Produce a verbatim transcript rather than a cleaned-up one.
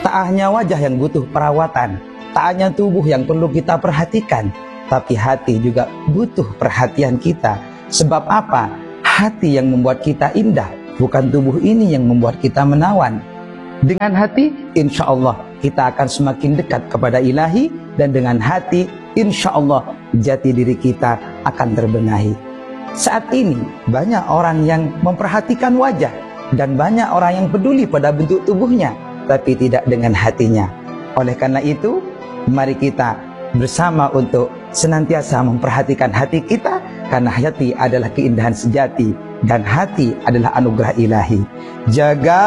Tak hanya wajah yang butuh perawatan, tak hanya tubuh yang perlu kita perhatikan, tapi hati juga butuh perhatian kita. Sebab apa? Hati yang membuat kita indah, bukan tubuh ini yang membuat kita menawan. Dengan hati, insya Allah kita akan semakin dekat kepada ilahi, dan dengan hati, insya Allah jati diri kita akan terbenahi. Saat ini banyak orang yang memperhatikan wajah, dan banyak orang yang peduli pada bentuk tubuhnya, tapi tidak dengan hatinya. Oleh karena itu, mari kita bersama untuk senantiasa memperhatikan hati kita, karena hati adalah keindahan sejati dan hati adalah anugerah ilahi. Jaga